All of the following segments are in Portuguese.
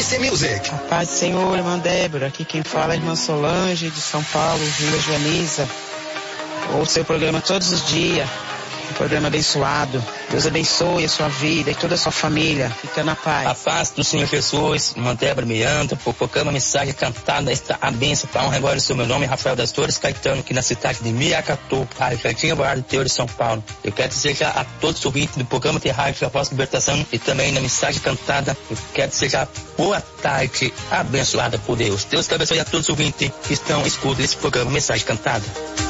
MC Music. A paz do Senhor, irmã Débora. Aqui quem fala é a irmã Solange, de São Paulo, Vila Joaniza. Ouço seu programa todos os dias. Um programa abençoado. Deus abençoe a sua vida e toda a sua família. Fica na paz. A paz do Senhor Jesus, irmã Débora Miranda, por proclama mensagem cantada, esta a bênção para honra agora o seu meu nome, Rafael das Torres Caetano, aqui na cidade de Miracatu, Rádio Jardim Alvorada, Teor de São Paulo. Eu quero desejar a todos os ouvintes do programa de rádio Voz de Libertação e também na mensagem cantada, eu quero desejar boa tarde, abençoada por Deus. Deus te abençoe a todos os ouvintes que estão escutando esse programa Mensagem Cantada.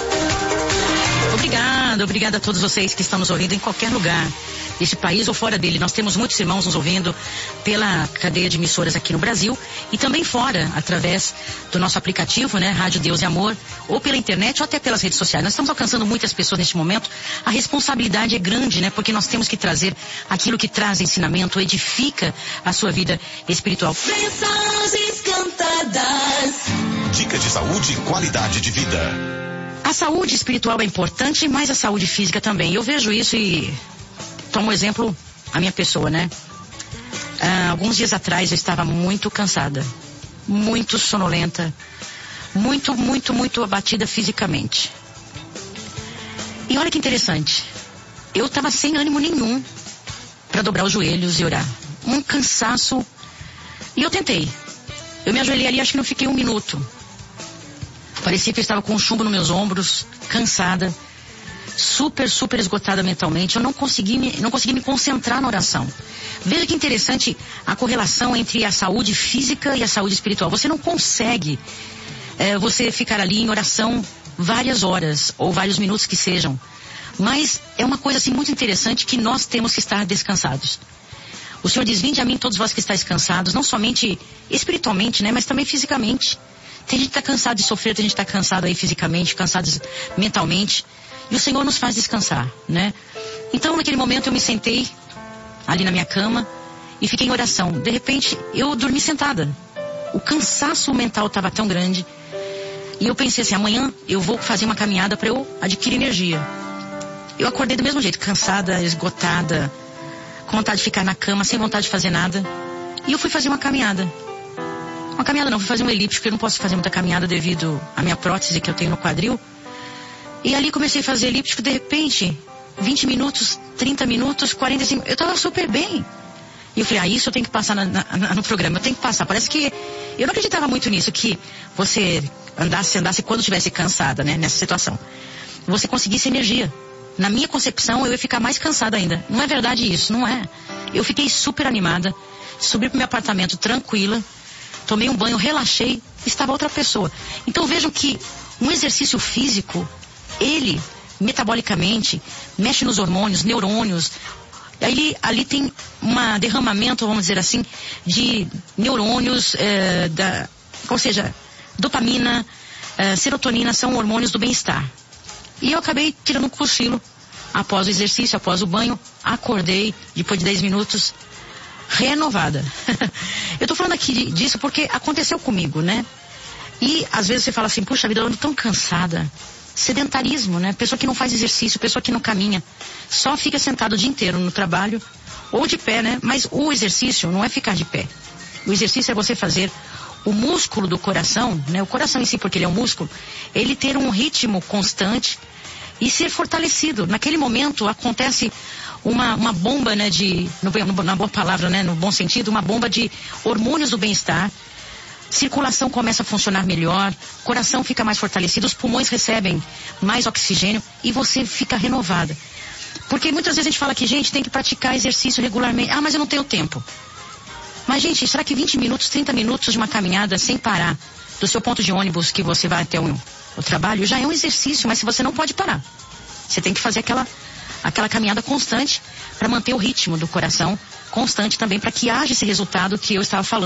Obrigada a todos vocês que estão nos ouvindo em qualquer lugar deste país ou fora dele. Nós temos muitos irmãos nos ouvindo pela cadeia de emissoras aqui no Brasil e também fora, através do nosso aplicativo, né, Rádio Deus e Amor, ou pela internet ou até pelas redes sociais. Nós estamos alcançando muitas pessoas neste momento. A responsabilidade é grande, né, porque nós temos que trazer aquilo que traz ensinamento, edifica a sua vida espiritual. Mensagens cantadas. Dicas de saúde e qualidade de vida. A saúde espiritual é importante, mas a saúde física também. Eu vejo isso e tomo exemplo a minha pessoa, né? Alguns dias atrás eu estava muito cansada, muito sonolenta, muito abatida fisicamente. E olha que interessante, eu estava sem ânimo nenhum para dobrar os joelhos e orar. Um cansaço. E eu tentei. Eu me ajoelhei ali, acho que não fiquei 1 minuto. Parecia que eu estava com um chumbo nos meus ombros, cansada, super esgotada mentalmente. Eu não consegui me concentrar na oração. Veja que interessante a correlação entre a saúde física e a saúde espiritual. Você não consegue você ficar ali em oração várias horas ou vários minutos que sejam. Mas é uma coisa assim muito interessante que nós temos que estar descansados. O Senhor diz: vinde a mim todos vós que estáis cansados, não somente espiritualmente, né, mas também fisicamente. Tem gente que está cansado de sofrer, tem gente que está cansado aí fisicamente, cansado mentalmente. E o Senhor nos faz descansar, né? Então, naquele momento, eu me sentei ali na minha cama e fiquei em oração. De repente, eu dormi sentada. O cansaço mental estava tão grande. E eu pensei assim: amanhã eu vou fazer uma caminhada para eu adquirir energia. Eu acordei do mesmo jeito, cansada, esgotada, com vontade de ficar na cama, sem vontade de fazer nada. E eu fui fazer uma caminhada. Uma caminhada não, fui fazer um elíptico, porque eu não posso fazer muita caminhada devido à minha prótese que eu tenho no quadril. E ali comecei a fazer elíptico, de repente, 20 minutos, 30 minutos, 45, eu tava super bem. E eu falei: isso eu tenho que passar no programa, eu tenho que passar. Parece que eu não acreditava muito nisso, que você andasse quando estivesse cansada, né, nessa situação. Você conseguisse energia. Na minha concepção, eu ia ficar mais cansada ainda. Não é verdade isso, não é. Eu fiquei super animada, subi pro meu apartamento tranquila, tomei um banho, relaxei, estava outra pessoa. Então vejam que um exercício físico, ele, metabolicamente, mexe nos hormônios, neurônios. Ali tem um derramamento, vamos dizer assim, de neurônios, ou seja, dopamina, serotonina, são hormônios do bem-estar. E eu acabei tirando um cochilo após o exercício, após o banho, acordei, depois de 10 minutos, renovada. Eu tô falando aqui disso porque aconteceu comigo, né? E às vezes você fala assim: puxa vida, eu ando tão cansada. Sedentarismo, né? Pessoa que não faz exercício, pessoa que não caminha, só fica sentado o dia inteiro no trabalho ou de pé, né? Mas o exercício não é ficar de pé. O exercício é você fazer o músculo do coração, né? O coração em si, porque ele é um músculo, ele ter um ritmo constante e ser fortalecido. Naquele momento acontece uma bomba, né, na boa palavra, né, no bom sentido, uma bomba de hormônios do bem-estar. Circulação começa a funcionar melhor, coração fica mais fortalecido, os pulmões recebem mais oxigênio e você fica renovada. Porque muitas vezes a gente fala que, gente, tem que praticar exercício regularmente. Ah, mas eu não tenho tempo. Mas, gente, será que 20 minutos, 30 minutos de uma caminhada sem parar do seu ponto de ônibus que você vai até o trabalho já é um exercício, mas se você não pode parar. Você tem que fazer aquela caminhada constante para manter o ritmo do coração constante também, para que haja esse resultado que eu estava falando.